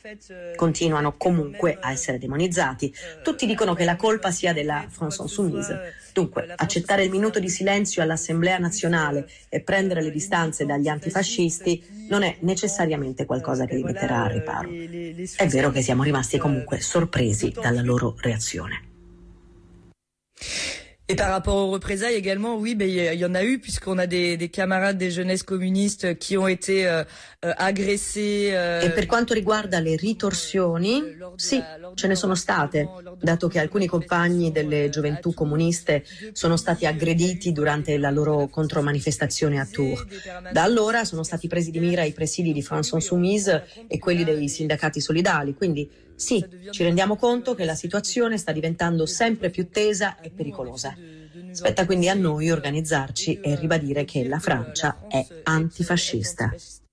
continuano comunque a essere demonizzati. Tutti dicono che la colpa sia della France Insoumise. Dunque, accettare il minuto di silenzio all'Assemblea nazionale e prendere le distanze dagli antifascisti non è necessariamente qualcosa che li metterà al riparo. È vero che siamo rimasti comunque sorpresi dalla loro reazione. Et par rapport aux représailles également, oui, il y en a eu, puisqu'on a des camarades des jeunesses communistes qui ont été aggressés. E per quanto riguarda le ritorsioni, sì, ce ne sono state, dato che alcuni compagni delle gioventù comuniste sono stati aggrediti durante la loro contromanifestazione a Tours. Da allora sono stati presi di mira i presidi di France Insoumise e quelli dei sindacati solidali, quindi sì, ci rendiamo conto che la situazione sta diventando sempre più tesa e pericolosa. Spetta quindi a noi organizzarci e ribadire che la Francia è antifascista.